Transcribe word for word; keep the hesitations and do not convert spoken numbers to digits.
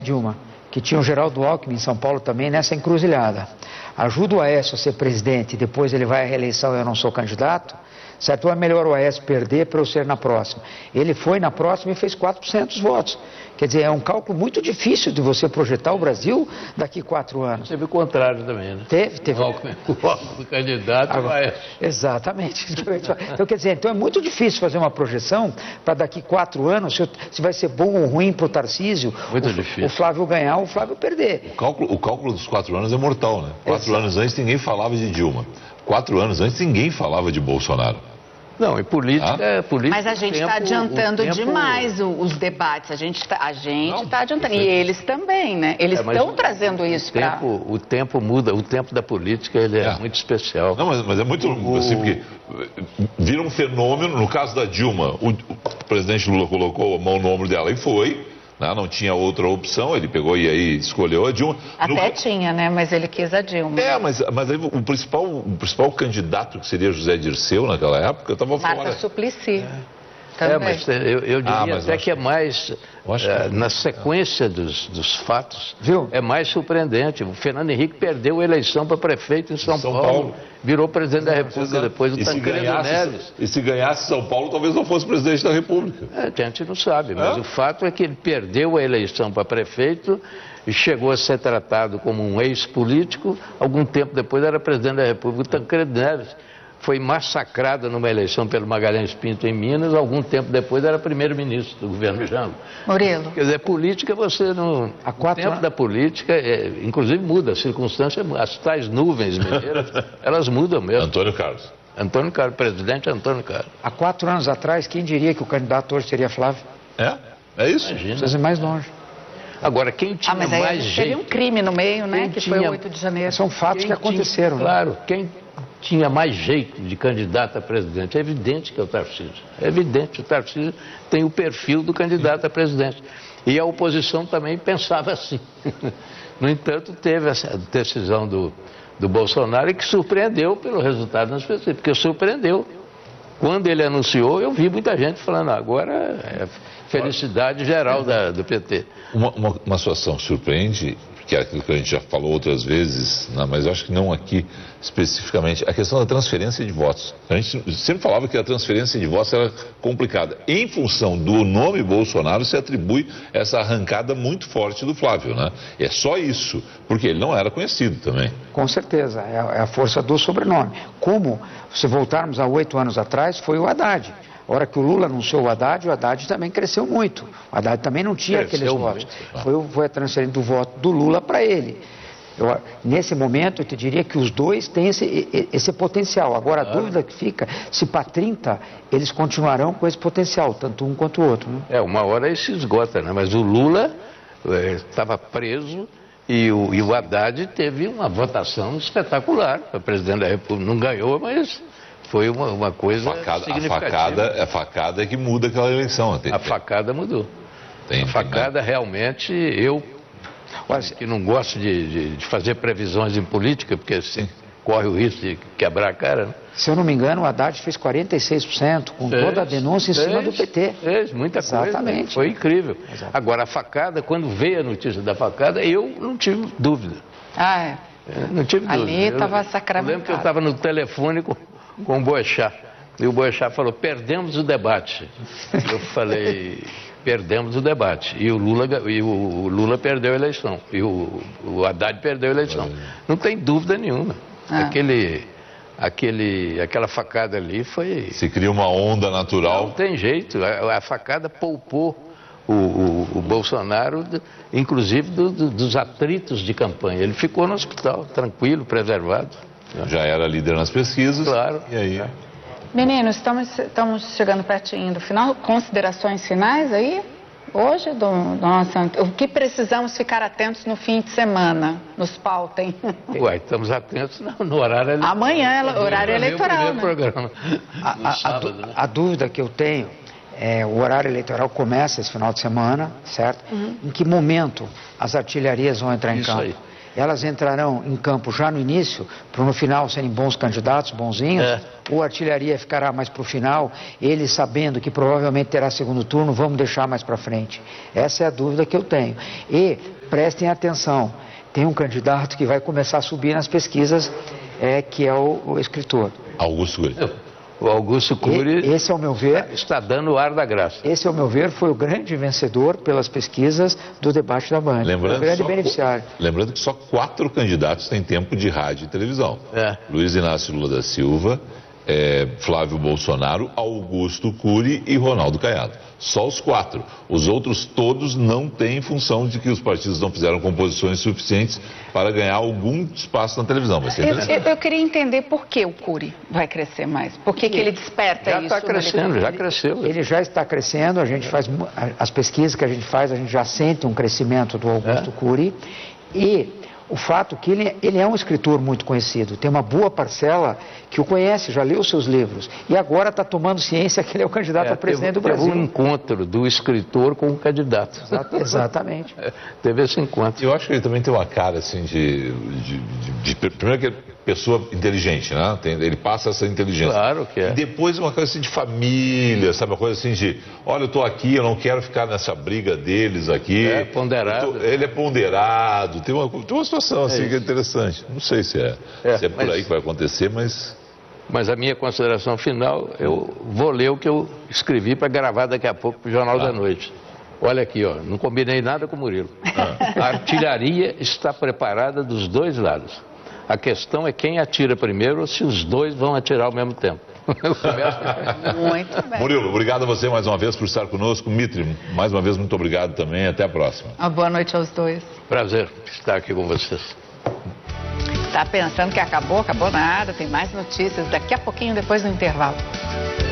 Dilma, que tinha o Geraldo Alckmin em São Paulo também nessa encruzilhada. Ajuda o Aécio a ser presidente e depois ele vai à reeleição e eu não sou candidato, certo? Ou é melhor o Aécio perder para eu ser na próxima? Ele foi na próxima e fez quatro por cento dos votos. Quer dizer, é um cálculo muito difícil de você projetar o Brasil daqui a quatro anos. Teve o contrário também, né? Teve, teve. O Alckmin, o Alckmin candidato Agora, o Aécio. Exatamente. Então, quer dizer, então é muito difícil fazer uma projeção para daqui a quatro anos, se, se vai ser bom ou ruim para o Tarcísio, muito o, difícil. o Flávio ganhar ou o Flávio perder. O cálculo, o cálculo dos quatro anos é mortal, né? Quatro Exato. anos antes ninguém falava de Dilma. Quatro anos antes ninguém falava de Bolsonaro. Não, em política, Ah? é política. Mas a gente está tempo, adiantando tempo... demais o, os debates. A gente está a gente tá adiantando. perfeito. E eles também, né? Eles É, estão o- trazendo isso o para... tempo, o tempo muda, o tempo da política ele é, É. muito especial. Não, mas, mas é muito O- assim, porque vira um fenômeno. No caso da Dilma, o, o presidente Lula colocou a mão no ombro dela e foi, né? Não tinha outra opção, ele pegou e aí escolheu a Dilma. Até No- tinha, né? Mas ele quis a Dilma. É, mas, mas aí o principal, o principal candidato, que seria José Dirceu naquela época, estava Marta fora. Suplicy. É, Também. mas eu, eu diria Ah, mas até eu acho- que é mais, eu acho que- eh, na sequência dos, dos fatos, Viu? é mais surpreendente. O Fernando Henrique perdeu a eleição para prefeito em São, São Paulo, Paulo. virou presidente da República Exato. depois do E se Tancredo ganhasse, Neves. e se ganhasse São Paulo, talvez não fosse presidente da República. É, a gente não sabe, mas É? o fato é que ele perdeu a eleição para prefeito e chegou a ser tratado como um ex-político. Algum tempo depois era presidente da República. O Tancredo Neves foi massacrado numa eleição pelo Magalhães Pinto em Minas. Algum tempo depois era primeiro-ministro do governo Jango. Murilo. Quer dizer, política você não... Há quatro o tempo anos- da política, é, inclusive muda, a circunstância, as tais nuvens mineiras, elas mudam mesmo. Antônio Carlos. Antônio Carlos, presidente Antônio Carlos. Há quatro anos atrás, quem diria que o candidato hoje seria Flávio? É? É isso? Imagina. Precisa ir mais longe. Agora, quem tinha Ah, mas aí mais seria um jeito... crime no meio, né? Quem Que foi tinha- o oito de janeiro. São fatos Quem que aconteceram. tinha- né? Claro, quem tinha mais jeito de candidato a presidente, é evidente que é o Tarcísio. É evidente, o Tarcísio tem o perfil do candidato a presidente. E a oposição também pensava assim. No entanto, teve essa decisão do, do Bolsonaro que surpreendeu pelo resultado nas pesquisas, porque surpreendeu. Quando ele anunciou, eu vi muita gente falando, agora é felicidade geral da, do P T. Uma, uma, uma situação que surpreende, que é aquilo que a gente já falou outras vezes, né, mas eu acho que não aqui especificamente, a questão da transferência de votos. A gente sempre falava que a transferência de votos era complicada. Em função do nome Bolsonaro, se atribui essa arrancada muito forte do Flávio, né? É só isso, porque ele não era conhecido também. Com certeza, é a, é a força do sobrenome. Como, se voltarmos a oito anos atrás, foi o Haddad. A hora que o Lula anunciou o Haddad, o Haddad também cresceu muito. O Haddad também não tinha Cresceu aqueles votos. muito. Foi, o- foi a transferência do voto do Lula para ele. Eu, nesse momento, eu te diria que os dois têm esse, e- esse potencial. Agora, a dúvida que fica, se para trinta, eles continuarão com esse potencial, tanto um quanto o outro. Né? É, uma hora ele se esgota, né? Mas o Lula estava preso e o, e o Haddad teve uma votação espetacular para presidente da República. Não ganhou, mas foi uma, uma coisa Facada, a, significativa. facada, a facada é que muda aquela eleição. Tem, A facada mudou. tem- A facada realmente, eu Olha, que não gosto de, de- de fazer previsões em política, porque assim, corre o risco de quebrar a cara, né? se eu não me engano, o Haddad fez quarenta e seis por cento, com Fez, toda a denúncia em cima fez, do P T. Fez, muita Exatamente. coisa. Foi incrível. Exato. Agora, a facada, quando veio a notícia da facada, eu não tive dúvida. Ah, é. É, não tive Ali dúvida. Eu- estava Eu sacramentado. lembro que eu estava no telefone com, com o Boechat. E o Boechat falou, perdemos o debate. Eu falei, perdemos o debate. E o Lula, e o Lula perdeu a eleição. E o, o Haddad perdeu a eleição. Não tem dúvida nenhuma. Ah. Aquele, aquele, aquela facada ali foi... Se cria uma onda Não natural. tem jeito. A, a facada poupou o, o, o Bolsonaro, de- inclusive do- do- dos atritos de campanha. Ele ficou no hospital, tranquilo, preservado. Já era líder nas pesquisas. Claro. E aí? Meninos, estamos, estamos chegando pertinho do final. Considerações finais aí? Hoje, do, do nosso, o que precisamos ficar atentos no fim de semana? Nos pautem. Ué, estamos atentos no, no horário eleitoral. Amanhã é horário eleitoral, Meu né? primeiro programa. A, a- No a sábado, du- né? a dúvida que eu tenho é o horário eleitoral começa esse final de semana, certo? Em que momento as artilharias vão entrar em Isso campo? aí. elas entrarão em campo já no início, para no final serem bons candidatos, bonzinhos, É. ou a artilharia ficará mais para o final, ele sabendo que provavelmente terá segundo turno, vamos deixar mais para frente? Essa é a dúvida que eu tenho. E prestem atenção, tem um candidato que vai começar a subir nas pesquisas, é, que é o, o escritor. Augusto Cury. O Augusto Cury E, esse, ao meu ver, está dando o ar da graça. esse, ao meu ver, foi o grande vencedor pelas pesquisas do debate da Band. Lembrando, o grande só, beneficiário. lembrando que só quatro candidatos têm tempo de rádio e televisão. É. Luiz Inácio Lula da Silva, é, Flávio Bolsonaro, Augusto Cury e Ronaldo Caiado. Só os quatro. Os outros todos não têm, em função de que os partidos não fizeram composições suficientes para ganhar algum espaço na televisão. Vai ser Eu, interessante. eu- eu queria entender por que o Cury vai crescer mais. Por que, que ele desperta Já isso? está no crescendo, eleitorado? já cresceu. Ele já está crescendo, a gente faz mu- a- as pesquisas que a gente faz, a gente já sente um crescimento do Augusto É. Cury. E o fato que ele, ele é um escritor muito conhecido, tem uma boa parcela que o conhece, já leu seus livros. E agora está tomando ciência que ele é o candidato É, a presidente do teve, Brasil. Teve um encontro do escritor com o candidato. Exa- Exatamente. É, teve esse encontro. Eu acho que ele também tem uma cara assim de. de, de, de- primeiro que é pessoa inteligente, né? Tem- ele passa essa inteligência. Claro que é. E depois uma coisa assim de família, sabe? Uma coisa assim de: olha, eu tô aqui, eu não quero ficar nessa briga deles aqui. É, ponderado. Eu tô- ele é ponderado. Tem uma, tem uma situação assim É que é isso. interessante. Não sei se é, É, se é por mas- aí que vai acontecer, mas. Mas a minha consideração final, eu vou ler o que eu escrevi para gravar daqui a pouco para o Jornal Ah. da Noite. Olha aqui, ó, não combinei nada com o Murilo. A artilharia está preparada dos dois lados. A questão é quem atira primeiro ou se os dois vão atirar ao mesmo tempo. Eu começo... Muito bem. Murilo, obrigado a você mais uma vez por estar conosco. Mitri, mais uma vez, muito obrigado também. Até a próxima. Uma boa noite aos dois. Prazer estar aqui com vocês. Tá pensando que acabou? Acabou nada. Tem mais notícias daqui a pouquinho, depois do intervalo.